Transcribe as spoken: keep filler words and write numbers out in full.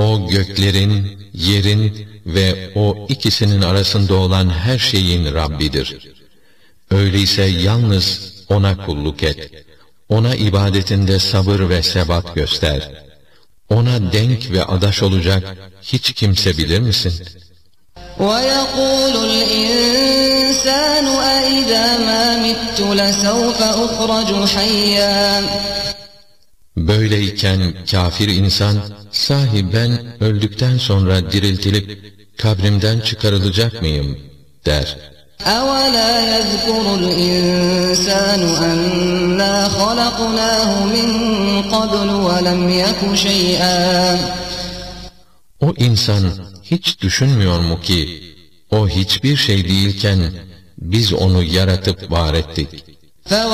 O göklerin, yerin ve o ikisinin arasında olan her şeyin Rabbidir. Öyleyse yalnız O'na kulluk et. O'na ibadetinde sabır ve sebat göster. O'na denk ve adaş olacak hiç kimse bilir misin? وَيَقُولُ الْاِنْسَانُ أَإِذَا مَا مِتُّ لَسَوْفَ أُخْرَجُ حَيًّا. Böyleyken kafir insan, sahi ben öldükten sonra diriltilip kabrimden çıkarılacak mıyım der. أَوَلَا يَذْكُرُ الْاِنْسَانُ أَنَّا خَلَقْنَاهُ مِنْ قَبْلُ وَلَمْ يَكُ شَيْئًا. O insan hiç düşünmüyor mu ki, o hiçbir şey değilken biz onu yaratıp var ettik.